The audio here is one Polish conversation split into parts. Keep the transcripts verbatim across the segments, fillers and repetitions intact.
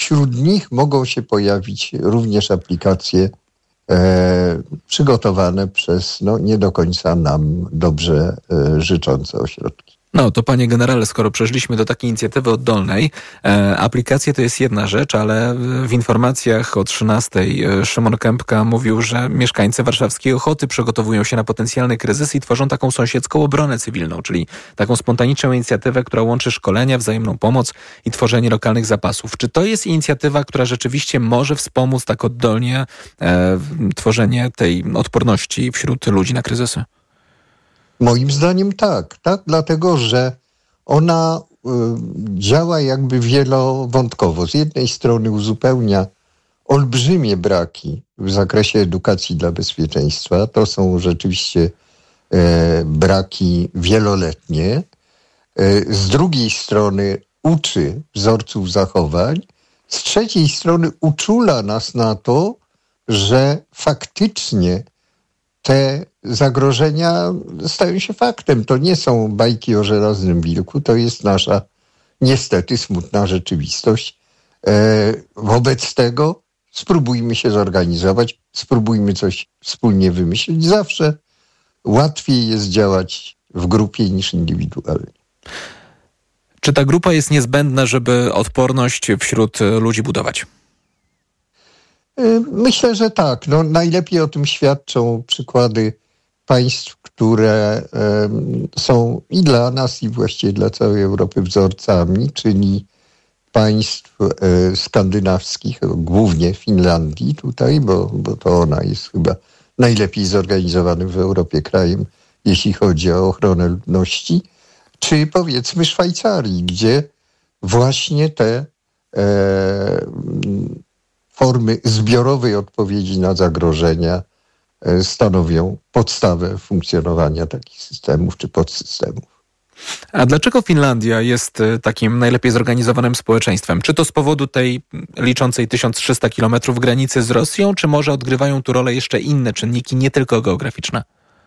wśród nich mogą się pojawić również aplikacje e, przygotowane przez no, nie do końca nam dobrze e, życzące ośrodki. No to panie generale, skoro przeszliśmy do takiej inicjatywy oddolnej, e, aplikacje to jest jedna rzecz, ale w informacjach o trzynastej e, Szymon Kępka mówił, że mieszkańcy warszawskiej Ochoty przygotowują się na potencjalny kryzys i tworzą taką sąsiedzką obronę cywilną, czyli taką spontaniczną inicjatywę, która łączy szkolenia, wzajemną pomoc i tworzenie lokalnych zapasów. Czy to jest inicjatywa, która rzeczywiście może wspomóc tak oddolnie e, tworzenie tej odporności wśród ludzi na kryzysy? Moim zdaniem tak, tak, dlatego że ona y, działa jakby wielowątkowo. Z jednej strony uzupełnia olbrzymie braki w zakresie edukacji dla bezpieczeństwa. To są rzeczywiście e, braki wieloletnie. E, z drugiej strony uczy wzorców zachowań. Z trzeciej strony uczula nas na to, że faktycznie te zagrożenia stają się faktem. To nie są bajki o żelaznym wilku, to jest nasza niestety smutna rzeczywistość. E, wobec tego spróbujmy się zorganizować, spróbujmy coś wspólnie wymyślić. Zawsze łatwiej jest działać w grupie niż indywidualnie. Czy ta grupa jest niezbędna, żeby odporność wśród ludzi budować? Myślę, że tak. No, najlepiej o tym świadczą przykłady państw, które um, są i dla nas, i właściwie dla całej Europy wzorcami, czyli państw e, skandynawskich, głównie Finlandii tutaj, bo, bo to ona jest chyba najlepiej zorganizowanym w Europie krajem, jeśli chodzi o ochronę ludności, czy powiedzmy Szwajcarii, gdzie właśnie te e, formy zbiorowej odpowiedzi na zagrożenia stanowią podstawę funkcjonowania takich systemów czy podsystemów. A dlaczego Finlandia jest takim najlepiej zorganizowanym społeczeństwem? Czy to z powodu tej liczącej tysiąc trzysta kilometrów granicy z Rosją, czy może odgrywają tu rolę jeszcze inne czynniki, nie tylko geograficzne?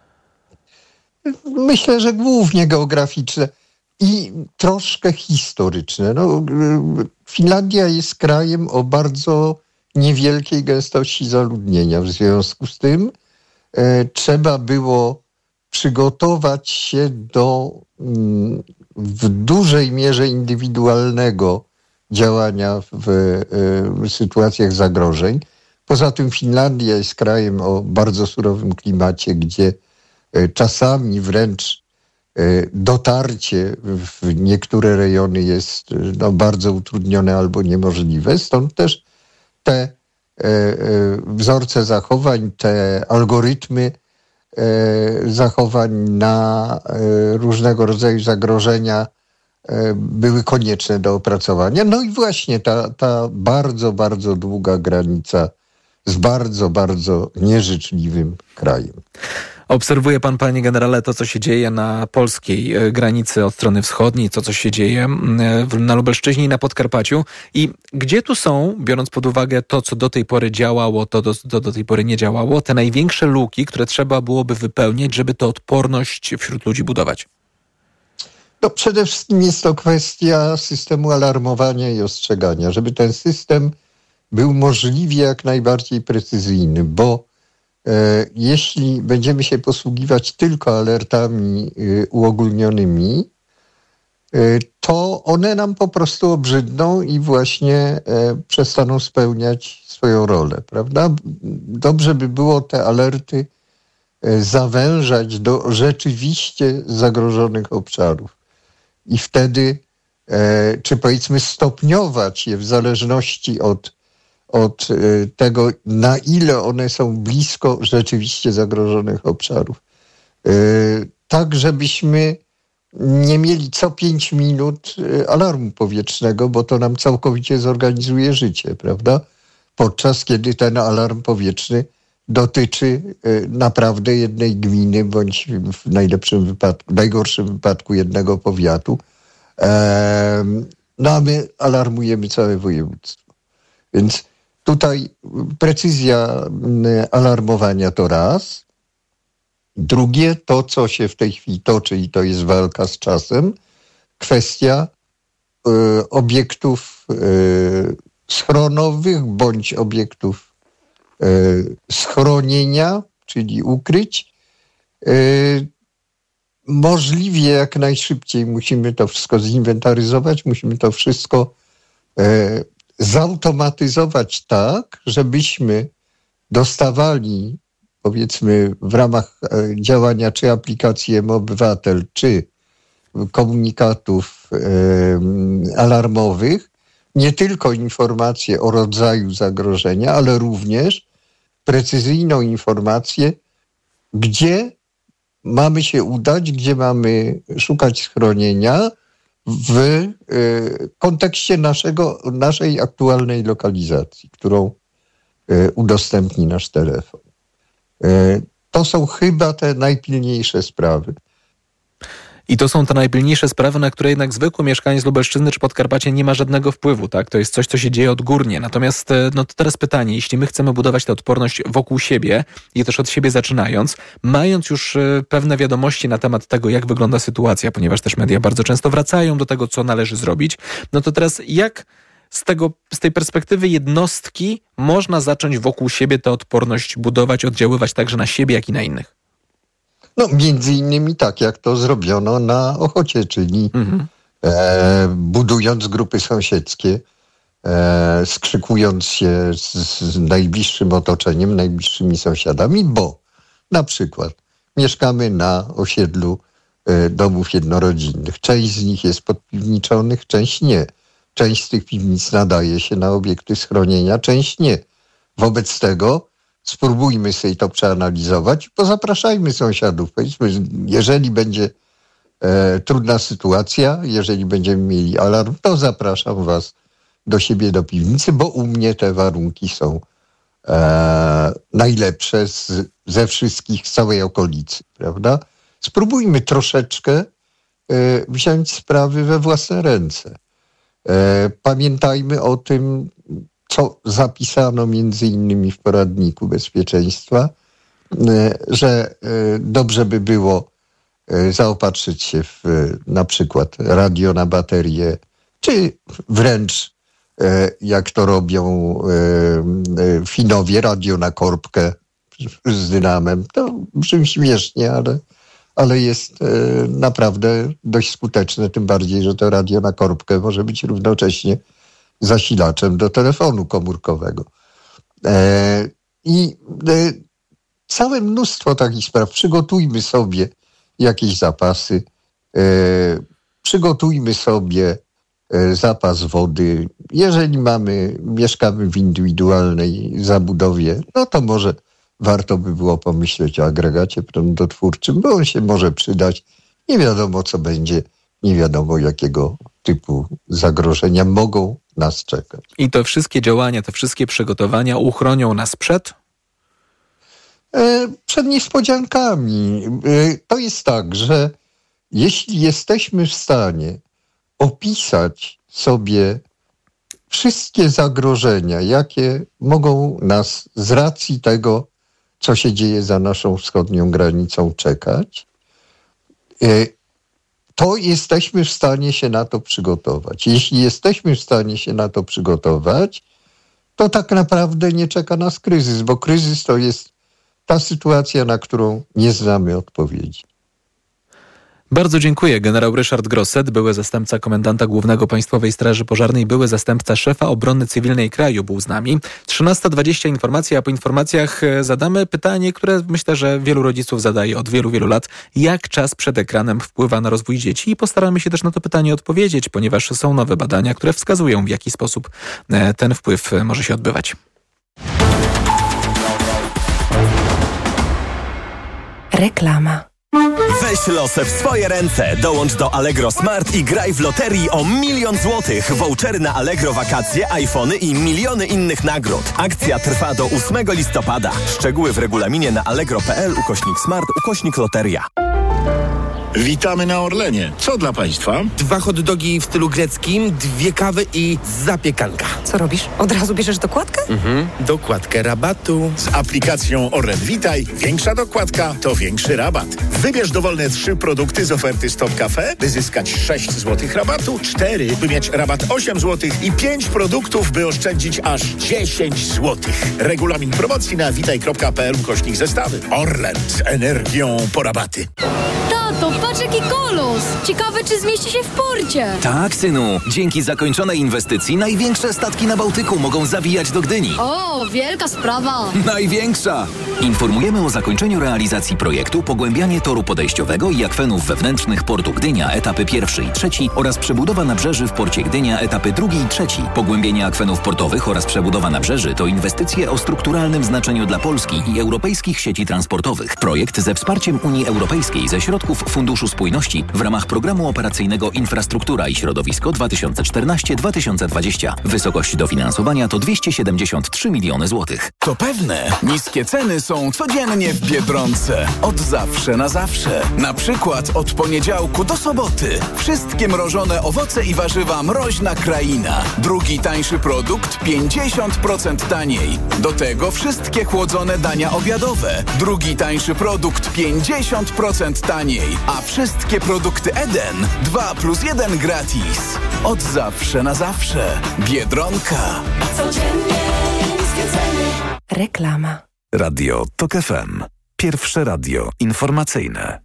Myślę, że głównie geograficzne i troszkę historyczne. No, Finlandia jest krajem o bardzo niewielkiej gęstości zaludnienia. W związku z tym e, trzeba było przygotować się do mm, w dużej mierze indywidualnego działania w, e, w sytuacjach zagrożeń. Poza tym Finlandia jest krajem o bardzo surowym klimacie, gdzie e, czasami wręcz e, dotarcie w niektóre rejony jest no, bardzo utrudnione albo niemożliwe. Stąd też te e, e, wzorce zachowań, te algorytmy e, zachowań na e, różnego rodzaju zagrożenia e, były konieczne do opracowania. No i właśnie ta, ta bardzo, bardzo długa granica z bardzo, bardzo nieżyczliwym krajem. Obserwuje pan, panie generale, to, co się dzieje na polskiej granicy od strony wschodniej, to, co się dzieje na Lubelszczyźnie i na Podkarpaciu. I gdzie tu są, biorąc pod uwagę to, co do tej pory działało, to do, do, do tej pory nie działało, te największe luki, które trzeba byłoby wypełnić, żeby tę odporność wśród ludzi budować? No, przede wszystkim jest to kwestia systemu alarmowania i ostrzegania, żeby ten system był możliwie jak najbardziej precyzyjny, bo jeśli będziemy się posługiwać tylko alertami uogólnionymi, to one nam po prostu obrzydną i właśnie przestaną spełniać swoją rolę, prawda? Dobrze by było te alerty zawężać do rzeczywiście zagrożonych obszarów i wtedy, czy powiedzmy stopniować je w zależności od od tego, na ile one są blisko rzeczywiście zagrożonych obszarów. Tak, żebyśmy nie mieli co pięć minut alarmu powietrznego, bo to nam całkowicie zorganizuje życie, prawda? Podczas kiedy ten alarm powietrzny dotyczy naprawdę jednej gminy, bądź w najlepszym wypadku, najgorszym wypadku jednego powiatu. No a my alarmujemy całe województwo. Więc tutaj precyzja alarmowania to raz. Drugie, to co się w tej chwili toczy i to jest walka z czasem, kwestia y, obiektów y, schronowych bądź obiektów e, schronienia, czyli ukryć. E, możliwie jak najszybciej musimy to wszystko zinwentaryzować, musimy to wszystko e, zautomatyzować tak, żebyśmy dostawali, powiedzmy, w ramach działania czy aplikacji mObywatel, czy komunikatów e, alarmowych, nie tylko informacje o rodzaju zagrożenia, ale również precyzyjną informację, gdzie mamy się udać, gdzie mamy szukać schronienia w e, kontekście naszego, naszej aktualnej lokalizacji, którą e, udostępni nasz telefon. E, to są chyba te najpilniejsze sprawy. I to są te najpilniejsze sprawy, na które jednak zwykły mieszkaniec Lubelszczyzny czy Podkarpacia nie ma żadnego wpływu, tak? To jest coś, co się dzieje odgórnie. Natomiast no to teraz pytanie, jeśli my chcemy budować tę odporność wokół siebie i też od siebie zaczynając, mając już pewne wiadomości na temat tego, jak wygląda sytuacja, ponieważ też media bardzo często wracają do tego, co należy zrobić, no to teraz jak z tego, z tej perspektywy jednostki można zacząć wokół siebie tę odporność budować, oddziaływać także na siebie, jak i na innych? No, między innymi tak, jak to zrobiono na Ochocie, czyli mhm. e, budując grupy sąsiedzkie, e, skrzykując się z, z najbliższym otoczeniem, najbliższymi sąsiadami, bo na przykład mieszkamy na osiedlu e, domów jednorodzinnych. Część z nich jest podpiwniczonych, część nie. Część z tych piwnic nadaje się na obiekty schronienia, część nie. Wobec tego spróbujmy sobie to przeanalizować, pozapraszajmy sąsiadów. Powiedzmy, jeżeli będzie e, trudna sytuacja, jeżeli będziemy mieli alarm, to zapraszam was do siebie do piwnicy, bo u mnie te warunki są e, najlepsze z, ze wszystkich, z całej okolicy, prawda? Spróbujmy troszeczkę e, wziąć sprawy we własne ręce. E, pamiętajmy o tym, co zapisano między innymi w poradniku bezpieczeństwa, że dobrze by było zaopatrzyć się w na przykład radio na baterię, czy wręcz jak to robią Finowie, radio na korbkę z dynamem. To brzmi śmiesznie, ale, ale jest naprawdę dość skuteczne, tym bardziej, że to radio na korbkę może być równocześnie zasilaczem do telefonu komórkowego. E, I e, całe mnóstwo takich spraw. Przygotujmy sobie jakieś zapasy, e, przygotujmy sobie e, zapas wody. Jeżeli mamy, mieszkamy w indywidualnej zabudowie, no to może warto by było pomyśleć o agregacie prądotwórczym, bo on się może przydać. Nie wiadomo, co będzie, nie wiadomo, jakiego typu zagrożenia mogą nas czekać. I te wszystkie działania, te wszystkie przygotowania uchronią nas przed? E, przed niespodziankami. E, to jest tak, że jeśli jesteśmy w stanie opisać sobie wszystkie zagrożenia, jakie mogą nas z racji tego, co się dzieje za naszą wschodnią granicą, czekać, e, to jesteśmy w stanie się na to przygotować. Jeśli jesteśmy w stanie się na to przygotować, to tak naprawdę nie czeka nas kryzys, bo kryzys to jest ta sytuacja, na którą nie znamy odpowiedzi. Bardzo dziękuję. Generał Ryszard Grosset, były zastępca komendanta głównego Państwowej Straży Pożarnej, były zastępca szefa obrony cywilnej kraju, był z nami. trzynasta dwadzieścia informacje, a po informacjach zadamy pytanie, które myślę, że wielu rodziców zadaje od wielu, wielu lat. Jak czas przed ekranem wpływa na rozwój dzieci? I postaramy się też na to pytanie odpowiedzieć, ponieważ są nowe badania, które wskazują, w jaki sposób ten wpływ może się odbywać. Reklama. Weź losy w swoje ręce. Dołącz do Allegro Smart i graj w loterii o milion złotych. Vouchery na Allegro wakacje, iPhony i miliony innych nagród. Akcja trwa do ósmego listopada. Szczegóły w regulaminie na allegro kropka p l ukośnik smart ukośnik loteria. Witamy na Orlenie. Co dla Państwa? Dwa hot dogi w stylu greckim, dwie kawy i zapiekanka. Co robisz? Od razu bierzesz dokładkę? Mhm. Dokładkę rabatu. Z aplikacją Orlen Witaj większa dokładka to większy rabat. Wybierz dowolne trzy produkty z oferty Stop Cafe, by zyskać sześć złotych rabatu, cztery, by mieć rabat osiem złotych i pięć produktów, by oszczędzić aż dziesięć złotych. Regulamin promocji na witaj.pl ukośnik zestawy. Orlen z energią po rabaty. Tato, patrz jaki kolos! Ciekawe, czy zmieści się w porcie. Tak, synu. Dzięki zakończonej inwestycji największe statki na Bałtyku mogą zawijać do Gdyni. O, wielka sprawa. Największa! Informujemy o zakończeniu realizacji projektu Pogłębianie toru podejściowego i akwenów wewnętrznych portu Gdynia, etapy pierwszy i trzeci oraz przebudowa nabrzeży w porcie Gdynia, etapy drugi i trzeci. Pogłębienie akwenów portowych oraz przebudowa nabrzeży to inwestycje o strukturalnym znaczeniu dla Polski i europejskich sieci transportowych. Projekt ze wsparciem Unii Europejskiej ze środków Funduszu Spójności w ramach Programu Operacyjnego Infrastruktura i Środowisko dwa tysiące czternaście do dwa tysiące dwudziestego. Wysokość dofinansowania to dwieście siedemdziesiąt trzy miliony złotych. To pewne, niskie ceny są codziennie w Biedronce. Od zawsze na zawsze. Na przykład od poniedziałku do soboty. Wszystkie mrożone owoce i warzywa Mroźna Kraina. Drugi tańszy produkt pięćdziesiąt procent taniej. Do tego wszystkie chłodzone dania obiadowe. Drugi tańszy produkt pięćdziesiąt procent taniej. A wszystkie produkty Eden dwa plus jeden gratis. Od zawsze na zawsze. Biedronka. Codziennie niskie ceny. Reklama. Radio Tok F M. Pierwsze radio informacyjne.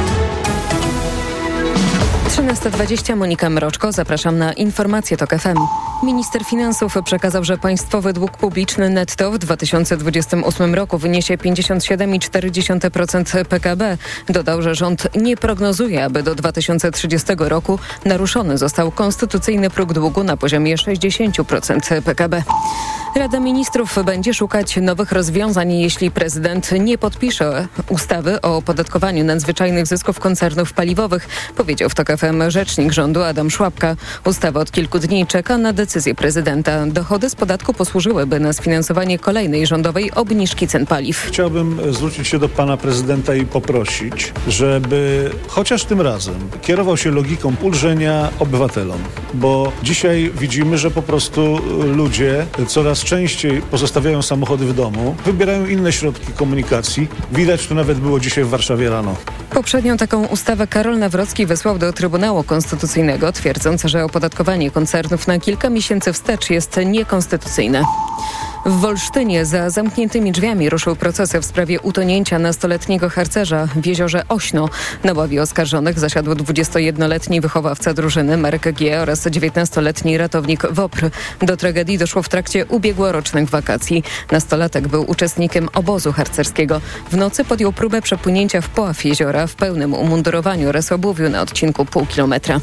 trzynasta dwadzieścia, Monika Mroczko, zapraszam na informacje Tok F M. Minister finansów przekazał, że państwowy dług publiczny netto w dwa tysiące dwudziestym ósmym roku wyniesie pięćdziesiąt siedem przecinek cztery procent P K B. Dodał, że rząd nie prognozuje, aby do dwa tysiące trzydziestego roku naruszony został konstytucyjny próg długu na poziomie sześćdziesiąt procent P K B. Rada Ministrów będzie szukać nowych rozwiązań, jeśli prezydent nie podpisze ustawy o opodatkowaniu nadzwyczajnych zysków koncernów paliwowych, powiedział w Tok F M rzecznik rządu Adam Szłapka. Ustawa od kilku dni czeka na decyzję prezydenta. Dochody z podatku posłużyłyby na sfinansowanie kolejnej rządowej obniżki cen paliw. Chciałbym zwrócić się do pana prezydenta i poprosić, żeby chociaż tym razem kierował się logiką ulżenia obywatelom, bo dzisiaj widzimy, że po prostu ludzie coraz częściej pozostawiają samochody w domu, wybierają inne środki komunikacji. Widać to nawet było dzisiaj w Warszawie rano. Poprzednią taką ustawę Karol Nawrocki wysłał do Trybunału Konstytucyjnego, twierdząc, że opodatkowanie koncernów na kilka miesięcy wstecz jest niekonstytucyjne. W Wolsztynie za zamkniętymi drzwiami ruszył proces w sprawie utonięcia nastoletniego harcerza w jeziorze Ośno. Na ławie oskarżonych zasiadł dwudziestojednoletni wychowawca drużyny Marek G. oraz dziewiętnastoletni ratownik WOPR. Do tragedii doszło w trakcie ubiegłorocznych wakacji. Nastolatek był uczestnikiem obozu harcerskiego. W nocy podjął próbę przepłynięcia w poław jeziora w pełnym umundurowaniu oraz obuwiu na odcinku pół kilometra.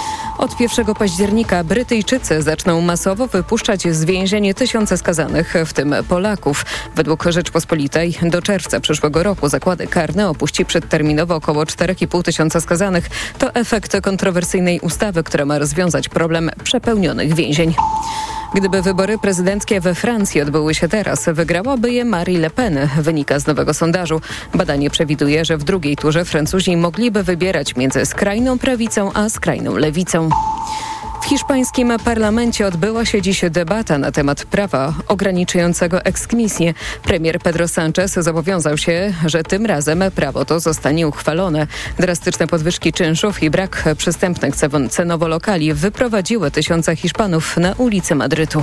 Od pierwszego października Brytyjczycy zaczną masowo wypuszczać z więzienia tysiące skazanych, w tym Polaków. Według Rzeczpospolitej do czerwca przyszłego roku zakłady karne opuści przedterminowo około cztery i pół tysiąca skazanych. To efekt kontrowersyjnej ustawy, która ma rozwiązać problem przepełnionych więzień. Gdyby wybory prezydenckie we Francji odbyły się teraz, wygrałaby je Marine Le Pen, wynika z nowego sondażu. Badanie przewiduje, że w drugiej turze Francuzi mogliby wybierać między skrajną prawicą a skrajną lewicą. W hiszpańskim parlamencie odbyła się dziś debata na temat prawa ograniczającego eksmisję. Premier Pedro Sánchez zobowiązał się, że tym razem prawo to zostanie uchwalone. Drastyczne podwyżki czynszów i brak przystępnych cenowo lokali wyprowadziły tysiące Hiszpanów na ulice Madrytu.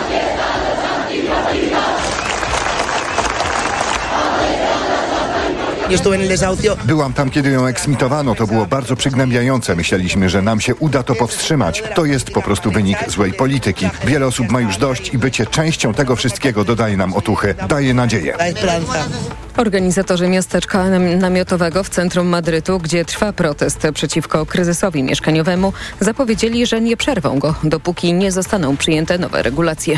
Byłam tam, kiedy ją eksmitowano. To było bardzo przygnębiające. Myśleliśmy, że nam się uda to powstrzymać. To jest po prostu wynik złej polityki. Wiele osób ma już dość i bycie częścią tego wszystkiego dodaje nam otuchy, daje nadzieję. Organizatorzy miasteczka namiotowego w centrum Madrytu, gdzie trwa protest przeciwko kryzysowi mieszkaniowemu, zapowiedzieli, że nie przerwą go, dopóki nie zostaną przyjęte nowe regulacje.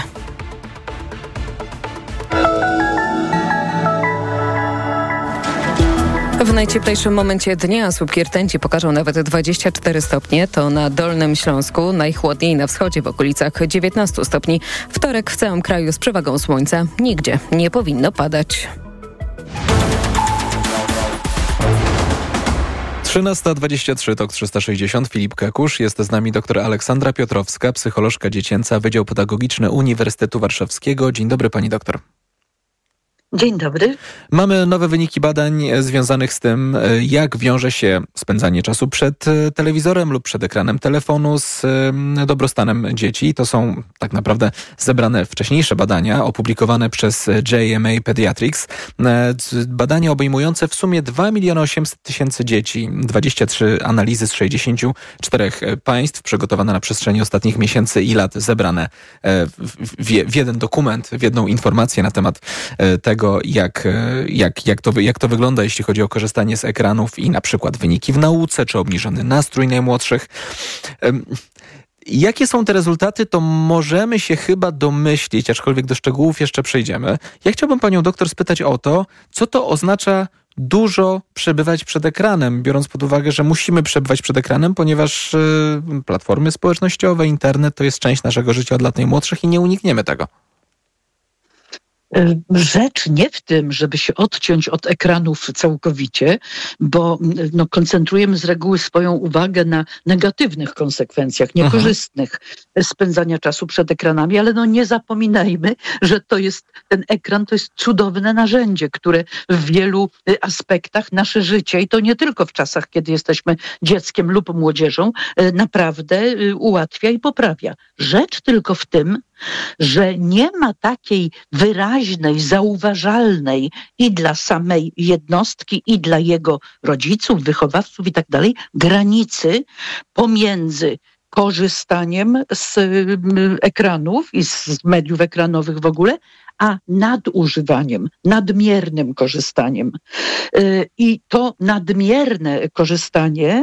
W najcieplejszym momencie dnia słupki rtęci pokażą nawet dwadzieścia cztery stopnie. To na Dolnym Śląsku, najchłodniej na wschodzie w okolicach dziewiętnaście stopni. Wtorek w całym kraju z przewagą słońca. Nigdzie nie powinno padać. trzynasta dwadzieścia trzy, tok trzysta sześćdziesiąt. Filip Kakusz. Jest z nami doktor Aleksandra Piotrowska, psycholożka dziecięca, Wydział Pedagogiczny Uniwersytetu Warszawskiego. Dzień dobry, pani doktor. Dzień dobry. Mamy nowe wyniki badań związanych z tym, jak wiąże się spędzanie czasu przed telewizorem lub przed ekranem telefonu z dobrostanem dzieci. To są tak naprawdę zebrane wcześniejsze badania opublikowane przez J M A Pediatrics. Badania obejmujące w sumie dwa miliony osiemset tysięcy dzieci, dwadzieścia trzy analizy z sześćdziesięciu czterech państw, przygotowane na przestrzeni ostatnich miesięcy i lat, zebrane w, w jeden dokument, w jedną informację na temat tego, jak, jak, jak, to, jak to wygląda, jeśli chodzi o korzystanie z ekranów i na przykład wyniki w nauce, czy obniżony nastrój najmłodszych. Jakie są te rezultaty, to możemy się chyba domyślić, aczkolwiek do szczegółów jeszcze przejdziemy. Ja chciałbym panią doktor spytać o to, co to oznacza dużo przebywać przed ekranem, biorąc pod uwagę, że musimy przebywać przed ekranem, ponieważ y, platformy społecznościowe, internet to jest część naszego życia od lat najmłodszych i nie unikniemy tego. Rzecz nie w tym, żeby się odciąć od ekranów całkowicie, bo no, koncentrujemy z reguły swoją uwagę na negatywnych konsekwencjach, niekorzystnych Aha. spędzania czasu przed ekranami, ale no nie zapominajmy, że to jest, ten ekran to jest cudowne narzędzie, które w wielu aspektach nasze życie, i to nie tylko w czasach, kiedy jesteśmy dzieckiem lub młodzieżą, naprawdę ułatwia i poprawia. Rzecz tylko w tym, że nie ma takiej wyraźnej, zauważalnej i dla samej jednostki, i dla jego rodziców, wychowawców i tak dalej, granicy pomiędzy korzystaniem z ekranów i z mediów ekranowych w ogóle, a nadużywaniem, nadmiernym korzystaniem. I to nadmierne korzystanie,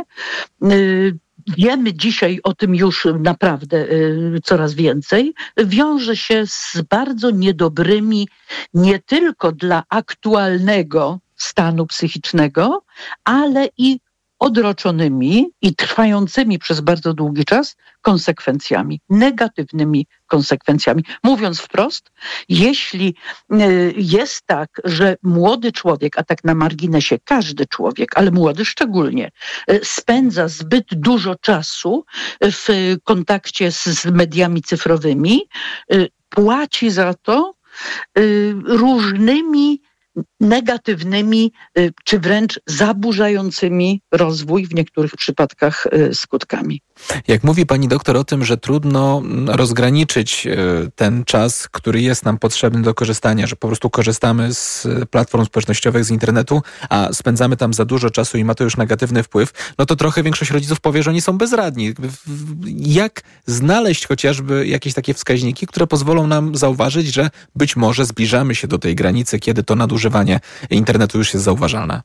wiemy dzisiaj o tym już naprawdę y, coraz więcej, wiąże się z bardzo niedobrymi nie tylko dla aktualnego stanu psychicznego, ale i odroczonymi i trwającymi przez bardzo długi czas konsekwencjami, negatywnymi konsekwencjami. Mówiąc wprost, jeśli y, jest tak, że młody człowiek, a tak na marginesie każdy człowiek, ale młody szczególnie, y, spędza zbyt dużo czasu w y, kontakcie z, z mediami cyfrowymi, y, płaci za to y, różnymi negatywnymi czy wręcz zaburzającymi rozwój w niektórych przypadkach skutkami. Jak mówi pani doktor o tym, że trudno rozgraniczyć ten czas, który jest nam potrzebny do korzystania, że po prostu korzystamy z platform społecznościowych, z internetu, a spędzamy tam za dużo czasu i ma to już negatywny wpływ, no to trochę większość rodziców powie, że oni są bezradni. Jak znaleźć chociażby jakieś takie wskaźniki, które pozwolą nam zauważyć, że być może zbliżamy się do tej granicy, kiedy to nadużywanie internetu już jest zauważalne?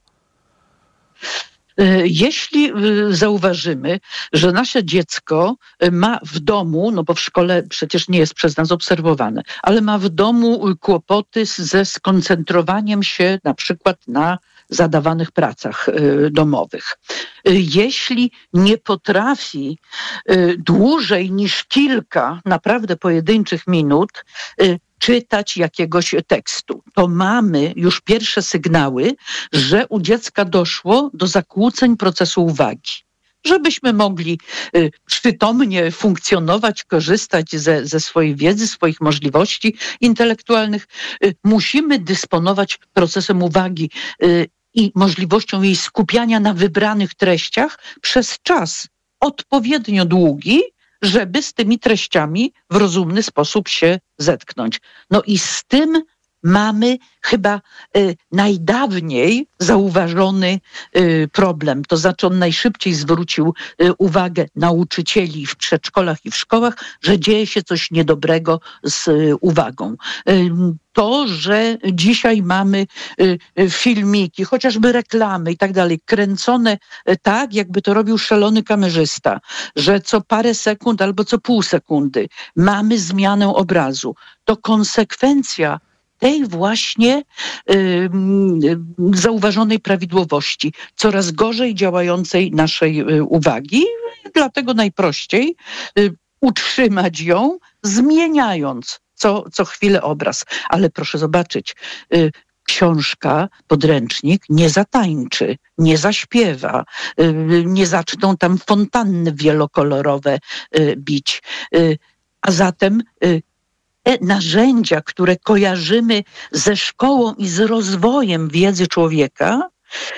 Jeśli zauważymy, że nasze dziecko ma w domu, no bo w szkole przecież nie jest przez nas obserwowane, ale ma w domu kłopoty ze skoncentrowaniem się na przykład na zadawanych pracach domowych. Jeśli nie potrafi dłużej niż kilka naprawdę pojedynczych minut czytać jakiegoś tekstu, to mamy już pierwsze sygnały, że u dziecka doszło do zakłóceń procesu uwagi. Żebyśmy mogli y, przytomnie funkcjonować, korzystać ze, ze swojej wiedzy, swoich możliwości intelektualnych, y, musimy dysponować procesem uwagi y, i możliwością jej skupiania na wybranych treściach przez czas odpowiednio długi, żeby z tymi treściami w rozumny sposób się zetknąć. No i z tym mamy chyba y, najdawniej zauważony y, problem. To znaczy on najszybciej zwrócił y, uwagę nauczycieli w przedszkolach i w szkołach, że dzieje się coś niedobrego z y, uwagą. Y, to, że dzisiaj mamy y, y, filmiki, chociażby reklamy i tak dalej, kręcone y, tak, jakby to robił szalony kamerzysta, że co parę sekund albo co pół sekundy mamy zmianę obrazu, to konsekwencja tej właśnie y, y, zauważonej prawidłowości, coraz gorzej działającej naszej y, uwagi. Dlatego najprościej y, utrzymać ją, zmieniając co, co chwilę obraz. Ale proszę zobaczyć, y, książka, podręcznik nie zatańczy, nie zaśpiewa, nie zaczną tam fontanny wielokolorowe bić. A zatem te narzędzia, które kojarzymy ze szkołą i z rozwojem wiedzy człowieka,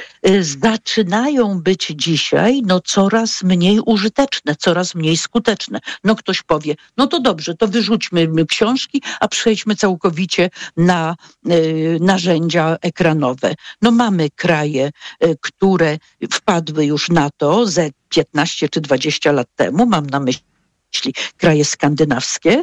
zaczynają być dzisiaj no, coraz mniej użyteczne, coraz mniej skuteczne. No ktoś powie, no to dobrze, to wyrzućmy książki, a przejdźmy całkowicie na y, narzędzia ekranowe. No mamy kraje, y, które wpadły już na to ze piętnaście czy dwadzieścia lat temu, mam na myśli Jeśli kraje skandynawskie,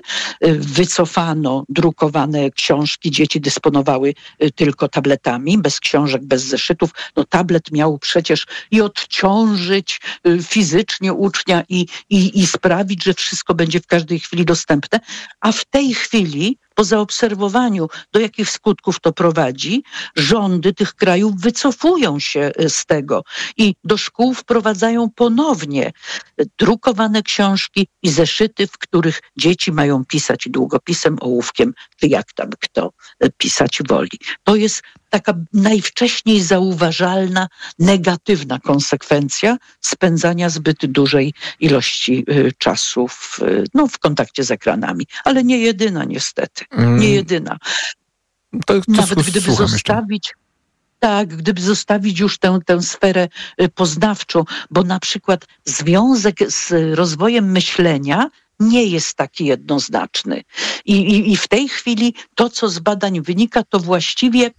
wycofano drukowane książki, dzieci dysponowały tylko tabletami, bez książek, bez zeszytów. No tablet miał przecież i odciążyć fizycznie ucznia i, i, i sprawić, że wszystko będzie w każdej chwili dostępne, a w tej chwili po zaobserwowaniu, do jakich skutków to prowadzi, rządy tych krajów wycofują się z tego i do szkół wprowadzają ponownie drukowane książki i zeszyty, w których dzieci mają pisać długopisem, ołówkiem, czy jak tam kto pisać woli. To jest taka najwcześniej zauważalna, negatywna konsekwencja spędzania zbyt dużej ilości y, czasu w, y, no, w kontakcie z ekranami. Ale nie jedyna niestety. Mm. Nie jedyna. To, to Nawet gdyby zostawić... Tak, gdyby zostawić już tę, tę sferę poznawczą, bo na przykład związek z rozwojem myślenia nie jest taki jednoznaczny. I, i, i w tej chwili to, co z badań wynika, to właściwie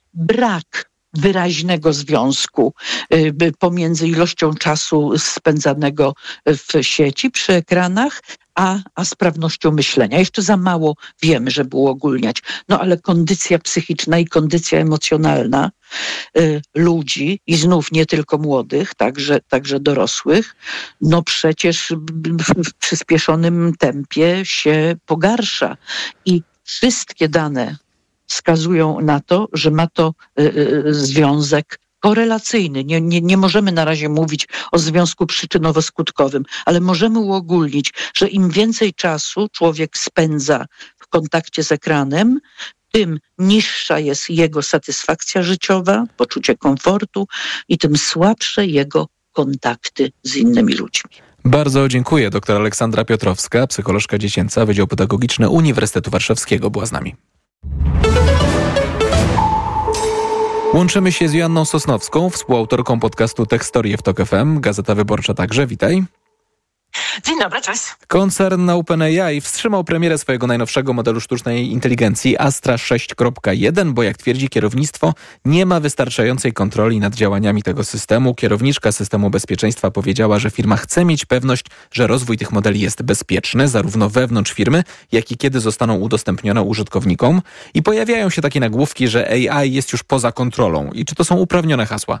brak wyraźnego związku y, pomiędzy ilością czasu spędzanego w sieci, przy ekranach, a, a sprawnością myślenia. Jeszcze za mało wiemy, żeby uogólniać. No ale kondycja psychiczna i kondycja emocjonalna y, ludzi, i znów nie tylko młodych, także, także dorosłych, no przecież w, w przyspieszonym tempie się pogarsza. I wszystkie dane wskazują na to, że ma to y, y, związek korelacyjny. Nie, nie, nie możemy na razie mówić o związku przyczynowo-skutkowym, ale możemy uogólnić, że im więcej czasu człowiek spędza w kontakcie z ekranem, tym niższa jest jego satysfakcja życiowa, poczucie komfortu i tym słabsze jego kontakty z innymi ludźmi. Bardzo dziękuję. Doktor Aleksandra Piotrowska, psycholożka dziecięca, Wydział Pedagogiczny Uniwersytetu Warszawskiego, była z nami. Łączymy się z Joanną Sosnowską, współautorką podcastu Techstorie w Tok F M, Gazeta Wyborcza także. Witaj. Dzień dobry, cześć. Koncern OpenAI wstrzymał premierę swojego najnowszego modelu sztucznej inteligencji Astra sześć kropka jeden, bo jak twierdzi kierownictwo, nie ma wystarczającej kontroli nad działaniami tego systemu. Kierowniczka systemu bezpieczeństwa powiedziała, że firma chce mieć pewność, że rozwój tych modeli jest bezpieczny, zarówno wewnątrz firmy, jak i kiedy zostaną udostępnione użytkownikom. I pojawiają się takie nagłówki, że A I jest już poza kontrolą. I czy to są uprawnione hasła?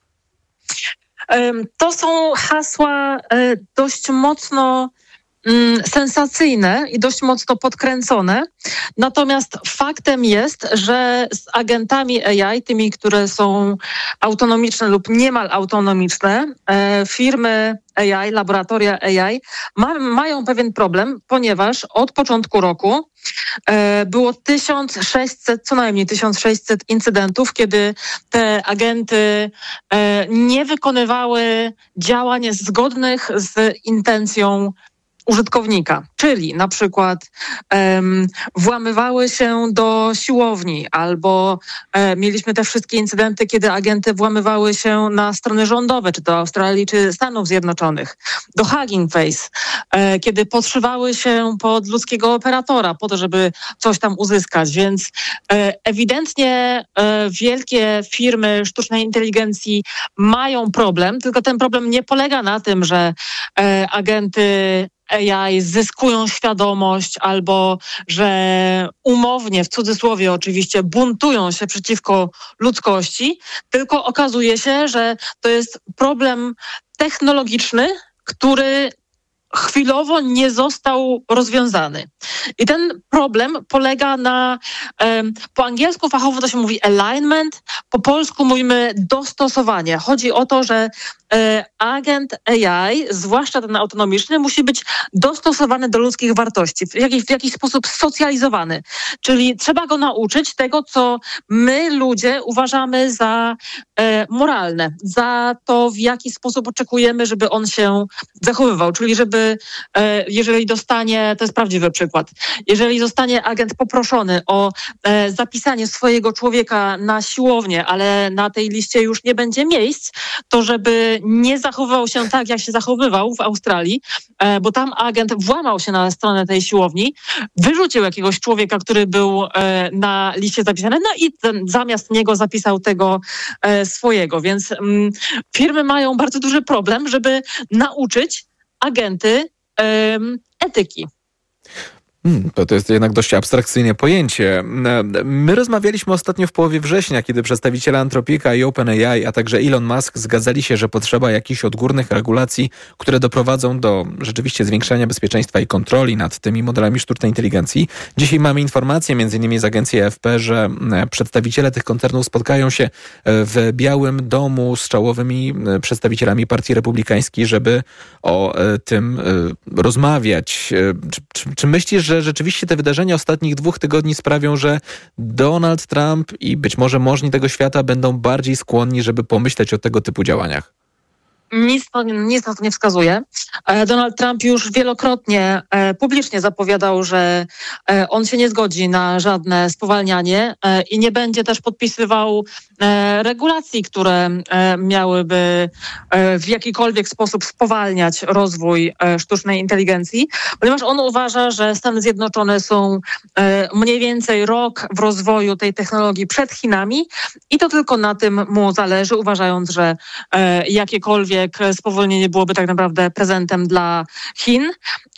To są hasła dość mocno sensacyjne i dość mocno podkręcone. Natomiast faktem jest, że z agentami A I, tymi, które są autonomiczne lub niemal autonomiczne, firmy A I, laboratoria A I ma, mają pewien problem, ponieważ od początku roku było tysiąc sześćset, co najmniej tysiąc sześćset incydentów, kiedy te agenty nie wykonywały działań zgodnych z intencją użytkownika, czyli na przykład um, włamywały się do siłowni, albo um, mieliśmy te wszystkie incydenty, kiedy agenty włamywały się na strony rządowe, czy to Australii, czy Stanów Zjednoczonych, do Hugging Face, um, kiedy podszywały się pod ludzkiego operatora po to, żeby coś tam uzyskać, więc um, ewidentnie um, wielkie firmy sztucznej inteligencji mają problem, tylko ten problem nie polega na tym, że um, agenty A I zyskują świadomość albo że umownie, w cudzysłowie oczywiście, buntują się przeciwko ludzkości, tylko okazuje się, że to jest problem technologiczny, który chwilowo nie został rozwiązany. I ten problem polega na, po angielsku fachowo to się mówi alignment, po polsku mówimy dostosowanie. Chodzi o to, że agent A I, zwłaszcza ten autonomiczny, musi być dostosowany do ludzkich wartości, w jakiś, w jakiś sposób socjalizowany. Czyli trzeba go nauczyć tego, co my, ludzie, uważamy za e, moralne, za to, w jaki sposób oczekujemy, żeby on się zachowywał. Czyli żeby, e, jeżeli dostanie, to jest prawdziwy przykład, jeżeli zostanie agent poproszony o e, zapisanie swojego człowieka na siłownię, ale na tej liście już nie będzie miejsc, to żeby nie zachowywał się tak, jak się zachowywał w Australii, e, bo tam agent włamał się na stronę tej siłowni, wyrzucił jakiegoś człowieka, który był e, na liście zapisany, no i ten, zamiast niego zapisał tego e, swojego. Więc mm, firmy mają bardzo duży problem, żeby nauczyć agenty e, etyki. Hmm, to, to jest jednak dość abstrakcyjne pojęcie. My rozmawialiśmy ostatnio w połowie września, kiedy przedstawiciele Anthropica i OpenAI, a także Elon Musk zgadzali się, że potrzeba jakichś odgórnych regulacji, które doprowadzą do rzeczywiście zwiększenia bezpieczeństwa i kontroli nad tymi modelami sztucznej inteligencji. Dzisiaj mamy informację, między innymi z agencji A F P, że przedstawiciele tych koncernów spotkają się w Białym Domu z czołowymi przedstawicielami Partii Republikańskiej, żeby o tym rozmawiać. Czy, czy, czy myślisz, że rzeczywiście te wydarzenia ostatnich dwóch tygodni sprawią, że Donald Trump i być może możni tego świata będą bardziej skłonni, żeby pomyśleć o tego typu działaniach? Nic, nic na to nie wskazuje. Donald Trump już wielokrotnie publicznie zapowiadał, że on się nie zgodzi na żadne spowalnianie i nie będzie też podpisywał regulacji, które miałyby w jakikolwiek sposób spowalniać rozwój sztucznej inteligencji, ponieważ on uważa, że Stany Zjednoczone są mniej więcej rok w rozwoju tej technologii przed Chinami i to tylko na tym mu zależy, uważając, że jakiekolwiek spowolnienie byłoby tak naprawdę prezentem dla Chin.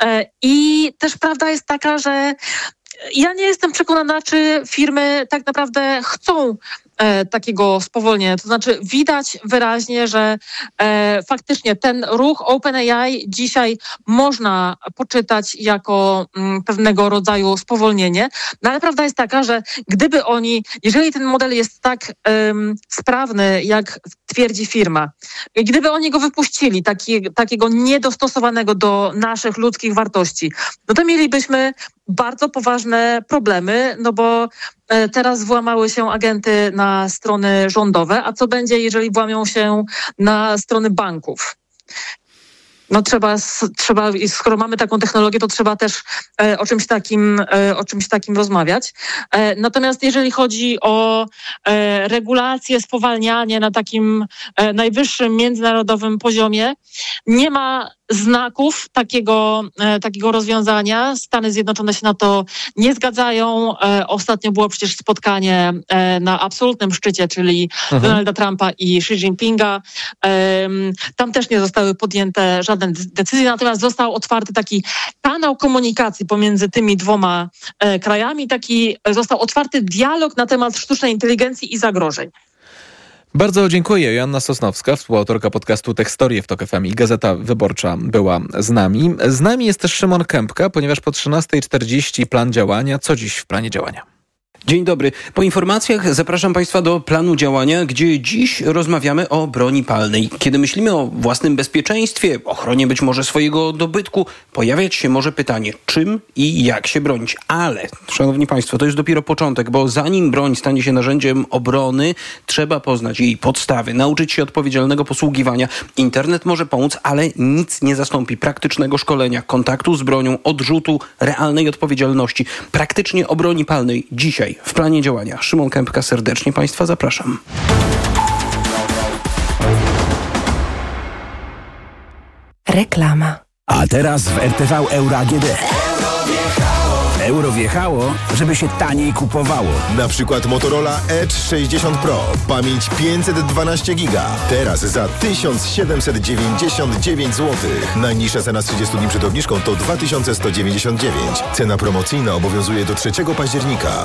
I też prawda jest taka, że ja nie jestem przekonana, czy firmy tak naprawdę chcą e, takiego spowolnienia. To znaczy widać wyraźnie, że e, faktycznie ten ruch OpenAI dzisiaj można poczytać jako m, pewnego rodzaju spowolnienie, no ale prawda jest taka, że gdyby oni, jeżeli ten model jest tak um, sprawny, jak twierdzi firma, gdyby oni go wypuścili, taki, takiego niedostosowanego do naszych ludzkich wartości, no to mielibyśmy bardzo poważne problemy, no bo teraz włamały się agenty na strony rządowe, a co będzie, jeżeli włamią się na strony banków? No trzeba, trzeba, skoro mamy taką technologię, to trzeba też e, o czymś takim, e, o czymś takim rozmawiać. E, natomiast jeżeli chodzi o e, regulacje, spowalnianie na takim e, najwyższym międzynarodowym poziomie, nie ma znaków takiego, e, takiego rozwiązania. Stany Zjednoczone się na to nie zgadzają. E, ostatnio było przecież spotkanie e, na absolutnym szczycie, czyli mhm. Donalda Trumpa i Xi Jinpinga. E, tam też nie zostały podjęte żadne decyzje, natomiast został otwarty taki kanał komunikacji pomiędzy tymi dwoma e, krajami. Taki został otwarty dialog na temat sztucznej inteligencji i zagrożeń. Bardzo dziękuję. Joanna Sosnowska, współautorka podcastu Techstorie w Tok F M i Gazeta Wyborcza była z nami. Z nami jest też Szymon Kępka, ponieważ po trzynastej czterdzieści plan działania. Co dziś w planie działania? Dzień dobry. Po informacjach zapraszam Państwa do planu działania, gdzie dziś rozmawiamy o broni palnej. Kiedy myślimy o własnym bezpieczeństwie, ochronie być może swojego dobytku, pojawiać się może pytanie, czym i jak się bronić. Ale, Szanowni Państwo, to jest dopiero początek, bo zanim broń stanie się narzędziem obrony, trzeba poznać jej podstawy, nauczyć się odpowiedzialnego posługiwania. Internet może pomóc, ale nic nie zastąpi praktycznego szkolenia, kontaktu z bronią, odrzutu, realnej odpowiedzialności. Praktycznie o broni palnej dzisiaj w planie działania. Szymon Kępka, serdecznie Państwa zapraszam. Reklama. A teraz w R T V Euro A G D. Euro wjechało, żeby się taniej kupowało. Na przykład Motorola Edge sześćdziesiąt Pro. Pamięć pięćset dwanaście giga. Teraz za tysiąc siedemset dziewięćdziesiąt dziewięć złotych. Najniższa cena z trzydziestu dni przed obniżką to dwa tysiące sto dziewięćdziesiąt dziewięć. Cena promocyjna obowiązuje do trzeciego października.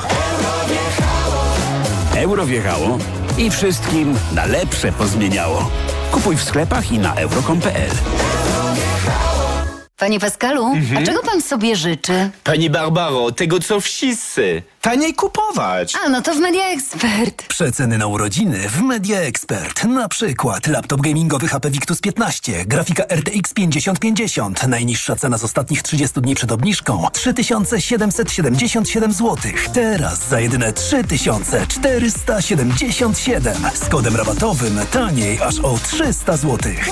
Euro wjechało i wszystkim na lepsze pozmieniało. Kupuj w sklepach i na euro kropka com kropka p l. Panie Pascalu, Mhm. a czego pan sobie życzy? Pani Barbaro, tego co wszyscy. Taniej kupować. A, no to w Media Expert. Przeceny na urodziny w Media Expert. Na przykład laptop gamingowy H P Victus piętnaście, grafika R T X pięćdziesiąt pięćdziesiąt. Najniższa cena z ostatnich trzydziestu dni przed obniżką trzy tysiące siedemset siedemdziesiąt siedem złotych. Teraz za jedyne trzy tysiące czterysta siedemdziesiąt siedem. Z kodem rabatowym taniej aż o trzysta złotych.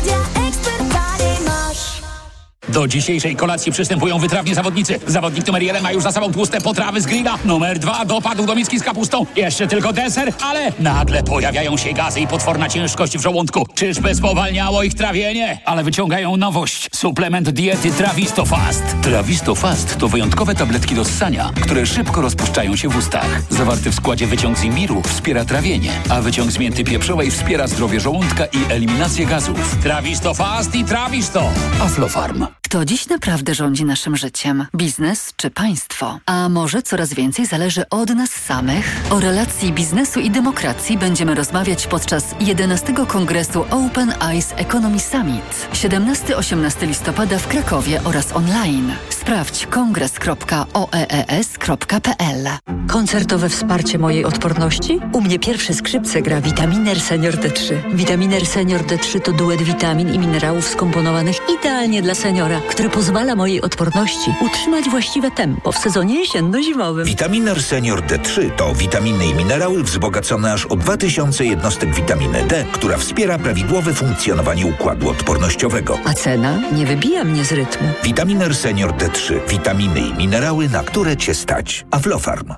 Do dzisiejszej kolacji przystępują wytrawni zawodnicy. Zawodnik numer jeden ma już za sobą tłuste potrawy z grilla. Numer dwa dopadł do miski z kapustą. Jeszcze tylko deser, ale nagle pojawiają się gazy i potworna ciężkość w żołądku. Czyżby spowalniało ich trawienie? Ale wyciągają nowość. Suplement diety Trawisto Fast. Trawisto Fast to wyjątkowe tabletki do ssania, które szybko rozpuszczają się w ustach. Zawarty w składzie wyciąg z imbiru wspiera trawienie, a wyciąg z mięty pieprzowej wspiera zdrowie żołądka i eliminację gazów. Trawisto Fast i Trawisto. Aflofarm. Kto dziś naprawdę rządzi naszym życiem? Biznes czy państwo? A może coraz więcej zależy od nas samych? O relacji biznesu i demokracji będziemy rozmawiać podczas jedenastego Kongresu Open Eyes Economy Summit. siedemnastego do osiemnastego listopada w Krakowie oraz online. Sprawdź kongres kropka o e e s kropka p l. Koncertowe wsparcie mojej odporności? U mnie pierwsze skrzypce gra Vitaminer Senior D trzy. Vitaminer Senior D trzy to duet witamin i minerałów skomponowanych idealnie dla seniora, który pozwala mojej odporności utrzymać właściwe tempo w sezonie jesienno-zimowym. Vitaminer Senior D trzy to witaminy i minerały wzbogacone aż o dwa tysiące jednostek witaminy D, która wspiera prawidłowe funkcjonowanie układu odpornościowego. A cena nie wybija mnie z rytmu. Vitaminer Senior D trzy. Witaminy i minerały, na które Cię stać. Aflofarm.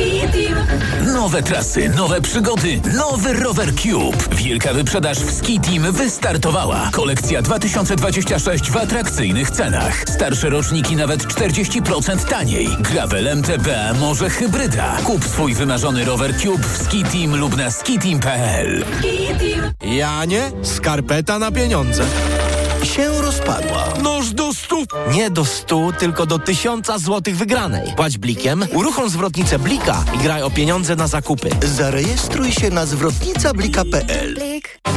Nowe trasy, nowe przygody, nowy Rower Cube. Wielka wyprzedaż w Ski Team wystartowała. Kolekcja dwa tysiące dwadzieścia sześć w atrakcyjnych cenach. Starsze roczniki nawet czterdzieści procent taniej. Gravel, M T B, może hybryda. Kup swój wymarzony Rower Cube w Ski Team lub na skiteam kropka p l. Ja nie? Skarpeta na pieniądze. Się rozpadła. Noż do stu. Nie do stu, tylko do tysiąca złotych wygranej. Płać blikiem, uruchom zwrotnicę Blika i graj o pieniądze na zakupy. Zarejestruj się na zwrotnica blika kropka p l.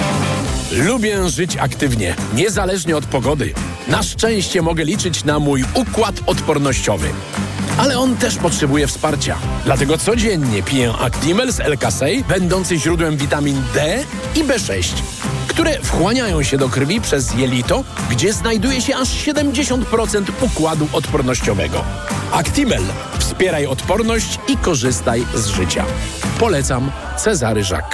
Lubię żyć aktywnie, niezależnie od pogody. Na szczęście mogę liczyć na mój układ odpornościowy. Ale on też potrzebuje wsparcia. Dlatego codziennie piję Actimel z L-Kasei, będący źródłem witamin D i B sześć, które wchłaniają się do krwi przez jelito, gdzie znajduje się aż siedemdziesiąt procent układu odpornościowego. Actimel. Wspieraj odporność i korzystaj z życia. Polecam. Cezary Żak.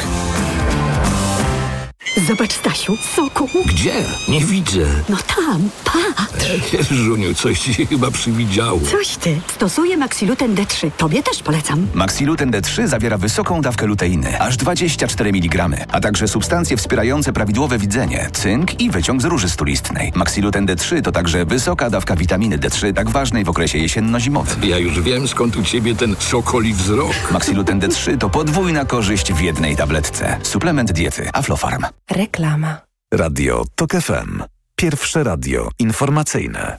Zobacz, Stasiu, soku. Gdzie? Nie widzę. No tam, patrz. Żuniu, coś ci się chyba przywidziało. Coś ty. Stosuję Maxiluten D trzy. Tobie też polecam. Maxiluten D trzy zawiera wysoką dawkę luteiny, aż dwadzieścia cztery miligramy, a także substancje wspierające prawidłowe widzenie, cynk i wyciąg z róży stulistnej. Maxiluten D trzy to także wysoka dawka witaminy D trzy, tak ważnej w okresie jesienno-zimowym. Ja już wiem, skąd u ciebie ten sokoli wzrok. Maxiluten D trzy to podwójna korzyść w jednej tabletce. Suplement diety Aflofarm. Reklama. Radio Tok F M. Pierwsze radio informacyjne.